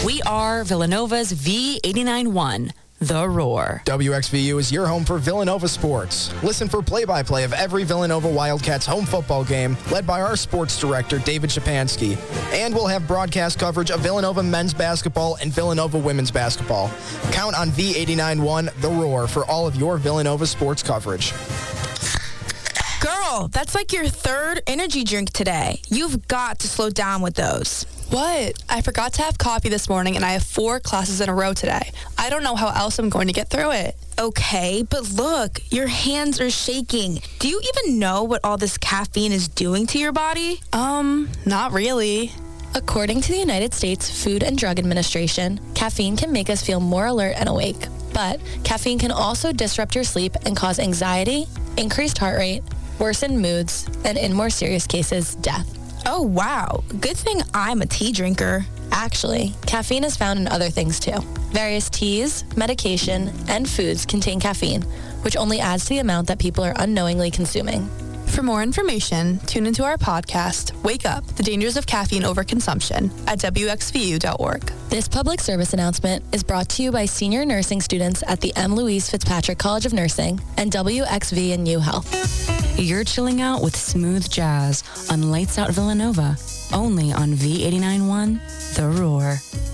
We are Villanova's V89.1, The Roar. WXVU is your home for Villanova sports. Listen for play-by-play of every Villanova Wildcats home football game, led by our sports director, David Shapansky. And we'll have broadcast coverage of Villanova men's basketball and Villanova women's basketball. Count on V89.1, The Roar, for all of your Villanova sports coverage. Girl, that's like your third energy drink today. You've got to slow down with those. What? I forgot to have coffee this morning and I have 4 classes in a row today. I don't know how else I'm going to get through it. Okay, but look, your hands are shaking. Do you even know what all this caffeine is doing to your body? Not really. According to the United States Food and Drug Administration, caffeine can make us feel more alert and awake. But caffeine can also disrupt your sleep and cause anxiety, increased heart rate, worsen moods, and in more serious cases, death. Oh, wow. Good thing I'm a tea drinker. Actually, caffeine is found in other things too. Various teas, medication, and foods contain caffeine, which only adds to the amount that people are unknowingly consuming. For more information, tune into our podcast, Wake Up, The Dangers of Caffeine Overconsumption, at WXVU.org. This public service announcement is brought to you by senior nursing students at the M. Louise Fitzpatrick College of Nursing and WXV and U Health. You're chilling out with smooth jazz on Lights Out Villanova, only on V89.1, The Roar.